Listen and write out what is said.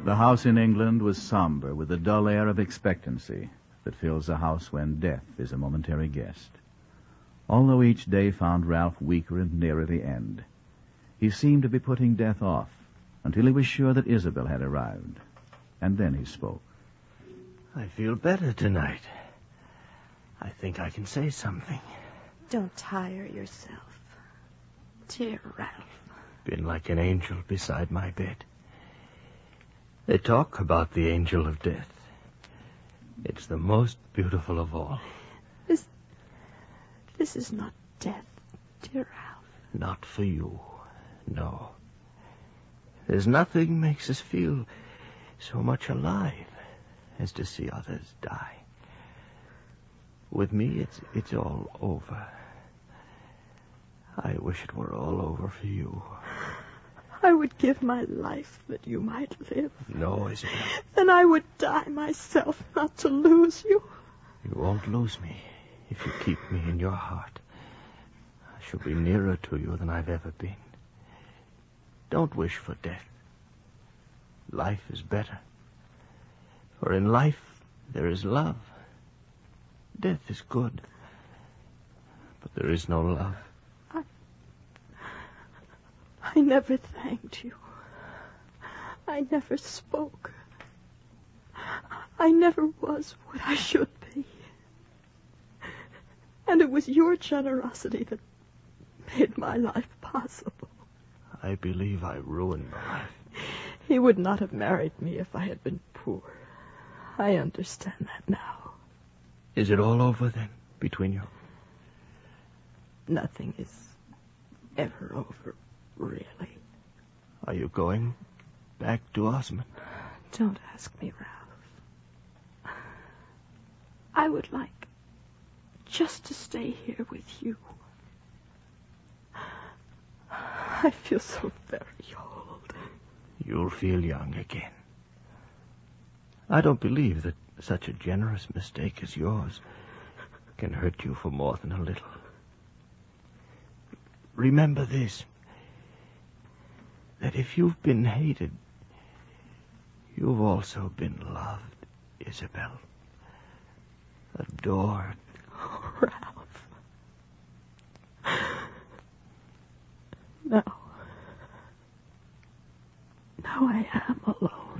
The house in England was somber, with the dull air of expectancy that fills a house when death is a momentary guest. Although each day found Ralph weaker and nearer the end, he seemed to be putting death off until he was sure that Isabel had arrived. And then he spoke. I feel better tonight. I think I can say something. Don't tire yourself. Dear Ralph. Been like an angel beside my bed. They talk about the angel of death. It's the most beautiful of all. This is not death, dear Ralph. Not for you, no. There's nothing makes us feel so much alive as to see others die. With me, it's all over. I wish it were all over for you. I would give my life that you might live. No, Isabel. Then I would die myself not to lose you. You won't lose me if you keep me in your heart. I shall be nearer to you than I've ever been. Don't wish for death. Life is better. For in life there is love. Death is good. But there is no love. I never thanked you. I never spoke. I never was what I should be. And it was your generosity that made my life possible. I believe I ruined my life. He would not have married me if I had been poor. I understand that now. Is it all over, then, between you? Nothing is ever over, really. Are you going back to Osmond? Don't ask me, Ralph. I would like just to stay here with you. I feel so very old. You'll feel young again. I don't believe that such a generous mistake as yours can hurt you for more than a little. Remember this, that if you've been hated, you've also been loved, Isabel. Adored. Oh, Ralph. Now I am alone.